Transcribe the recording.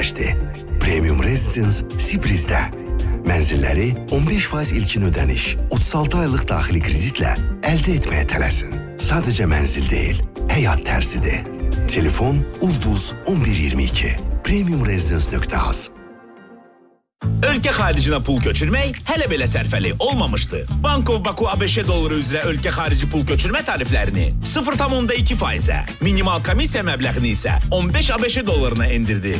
yerləşdi. Premium Residence Sibrizdə. Mənzilləri 15% ilkin ödəniş, 36 aylıq daxili kreditlə əldə etməyə tələsin. Sadəcə mənzil deyil, həyat tərzidir. Telefon Ulduz 1122. Premiumresidence.az. Ölkə xaricinə pul köçürmək hələ belə sərfəli olmamışdı. Bank of Baku ABŞ dolları üzrə ölkə xarici pul köçürmə tariflərini 0,2%-ə, minimal komissiya məbləğini isə 15 ABŞ dollarına endirdi.